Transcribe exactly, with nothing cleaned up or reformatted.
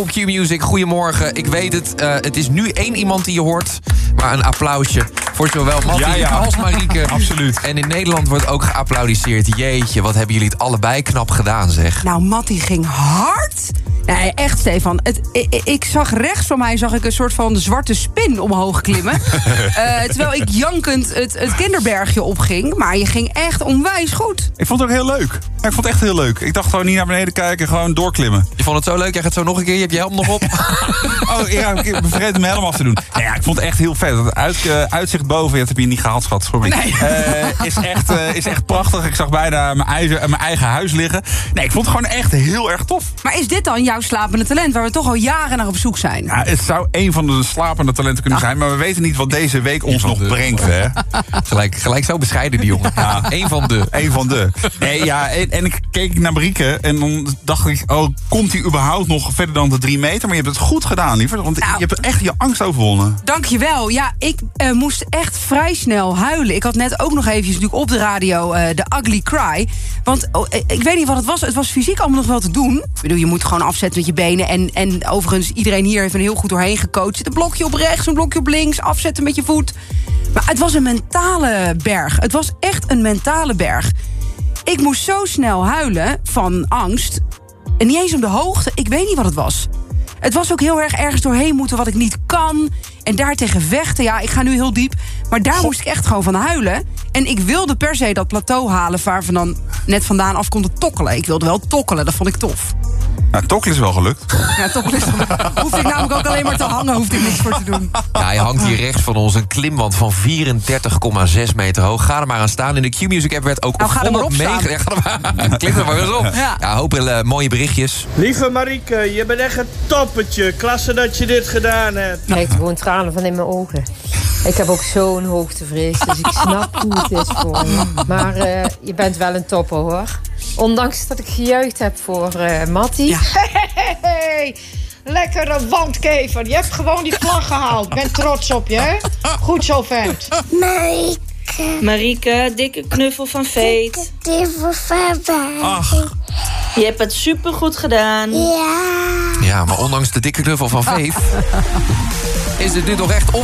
op Q-Music. Goedemorgen. Ik weet het, uh, het is nu één iemand die je hoort. Maar een applausje voor zowel Mattie ja, ja. als Marieke. Absoluut. En in Nederland wordt ook geapplaudisseerd. Jeetje, wat hebben jullie het allebei knap gedaan, zeg. Nou, Mattie ging hard. Nee, echt, Stefan. Het, ik, ik zag rechts van mij zag ik een soort van zwarte spin omhoog klimmen. uh, terwijl ik jankend het, het kinderbergje opging. Maar je ging echt onwijs goed. Ik vond het ook heel leuk. Ja, ik vond het echt heel leuk. Ik dacht gewoon niet naar beneden kijken, gewoon doorklimmen. Je vond het zo leuk, jij gaat zo nog een keer, je hebt je helm nog op. Oh ja, ik ben vergeten mijn helm af te doen. Nou ja, ik vond het echt heel vet. Het uit, uh, uitzicht boven, dat heb je niet gehad, schat. Sorry. Nee. Uh, is, echt, uh, is echt prachtig. Ik zag bijna mijn eigen, mijn eigen huis liggen. Nee, ik vond het gewoon echt heel erg tof. Maar is dit dan jouw slapende talent, waar we toch al jaren naar op zoek zijn? Ja, het zou een van de slapende talenten kunnen zijn, maar we weten niet wat deze week ons nog de, brengt. Hè? Gelijk, gelijk zo bescheiden, die jongen. Ja, Eén van de. Eén van de. Nee, ja, en, en ik keek naar Marieke en dan dacht ik, oh, komt hij überhaupt nog verder dan de drie meter? Maar je hebt het goed gedaan, liever, want Nou, je hebt echt je angst overwonnen. Dankjewel. Ja, ik uh, moest echt vrij snel huilen. Ik had net ook nog eventjes natuurlijk op de radio uh, de Ugly Cry. Want oh, ik weet niet wat het was. Het was fysiek allemaal nog wel te doen. Ik bedoel, je moet gewoon afzetten met je benen. En, en overigens, iedereen hier heeft er heel goed doorheen gecoacht. Een blokje op rechts, een blokje op links. Afzetten met je voet. Maar het was een mentale berg. Het was echt een mentale berg. Ik moest zo snel huilen van angst. En niet eens om de hoogte. Ik weet niet wat het was. Het was ook heel erg ergens doorheen moeten wat ik niet kan. En daartegen vechten. Ja, ik ga nu heel diep. Maar daar moest ik echt gewoon van huilen. En ik wilde per se dat plateau halen waar we dan net vandaan af konden tokkelen. Ik wilde wel tokkelen, dat vond ik tof. Nou, tokkelen is wel gelukt. Ja, tokkelen is hoefde ik namelijk ook alleen maar te hangen. Hoefde ik niks voor te doen. Ja, je hangt hier rechts van ons een klimwand van vierendertig komma zes meter hoog. Ga er maar aan staan. In de Q-Music app werd ook Nou, ga er maar volop op staan. meege- Ja, ga er maar. Klim er maar eens op. Ja. Ja, hoop uh, mooie berichtjes. Lieve Marieke, je bent echt een toppertje. Klasse dat je dit gedaan hebt. Ik krijg er gewoon tranen van in mijn ogen. Ik heb ook zo'n hoogtevrees, dus ik snap hoe het is voor je. Maar uh, je bent wel een topper, hoor. Ondanks dat ik gejuicht heb voor uh, Mattie. Ja. Hey, lekkere wandkever. Je hebt gewoon die vlag gehaald. Ik ben trots op je, hè? Goed zo, vent. Marieke, Marieke, dikke knuffel van Veet. dit was voorbij. Ach, Je hebt het supergoed gedaan. Ja. Ja, maar ondanks de dikke knuffel van Veef is het nu toch echt